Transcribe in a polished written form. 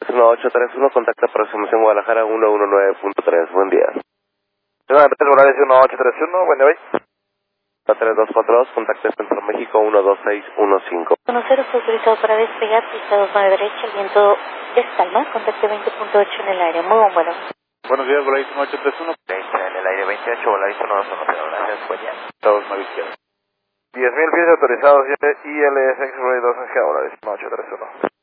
1831, contacta aproximación Guadalajara 119.3, buen día. Volaris 1831, buen día. 3242, contacta Centro México 12615. Conocer fue autorizado para despegar, pista 29 derecha, el viento descalma, contacto 20.8 en el aire. Muy bueno. Buenos días, Volaris 1831. En el aire 28, Volaris 1210, gracias, buen día. Todos mal izquierda. 10.000 pies autorizados, ILS X-Ray 2 en Volaris 1831.